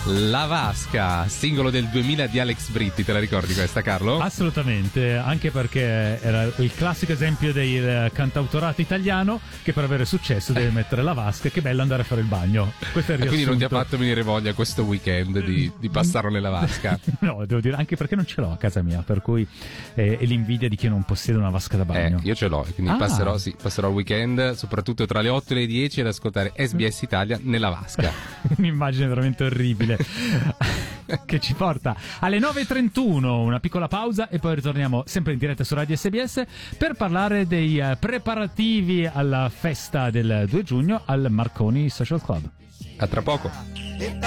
La Vasca, singolo del 2000 di Alex Britti, te la ricordi questa, Carlo? Assolutamente, anche perché era il classico esempio del cantautorato italiano che per avere successo deve mettere la vasca. Che bello andare a fare il bagno. Questo è il riassunto. Quindi non ti ha fatto venire voglia questo weekend di passarlo nella vasca? No, devo dire, anche perché non ce l'ho a casa mia, per cui è l'invidia di chi non possiede una vasca da bagno. Io ce l'ho, quindi passerò il weekend, soprattutto tra le 8 e le 10, ad ascoltare SBS Italia nella vasca. Un'immagine veramente orribile. Che ci porta alle 9.31, una piccola pausa e poi ritorniamo sempre in diretta su Radio SBS per parlare dei preparativi alla festa del 2 giugno al Marconi Social Club. A tra poco.